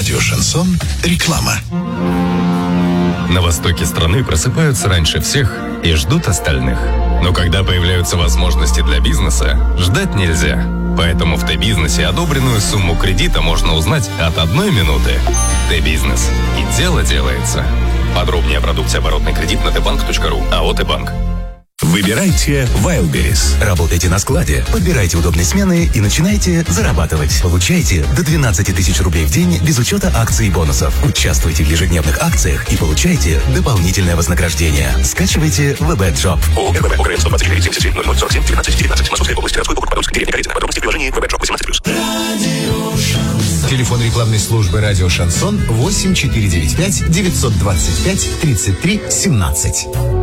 Радио «Шансон». Реклама. На востоке страны просыпаются раньше всех и ждут остальных. Но когда появляются возможности для бизнеса, ждать нельзя. Поэтому в Т-бизнесе одобренную сумму кредита можно узнать от 1 минуты. Т-бизнес. И дело делается. Подробнее о продукте оборотный кредит на tbank.ru. АО «Т-банк». Выбирайте Wildberries. Работайте на складе, подбирайте удобные смены и начинайте зарабатывать. Получайте до 12 тысяч рублей в день без учета акций и бонусов. Участвуйте в ежедневных акциях и получайте дополнительное вознаграждение. Скачивайте WebEdJob. ООО РББ ОКРМ 123 0047 19 19. Московская область. Городской округ Подольск. Деревня Корицына. Подробности в приложении WebEdJob 18+. Телефон рекламной службы «Радио Шансон» 8495 925 33 17.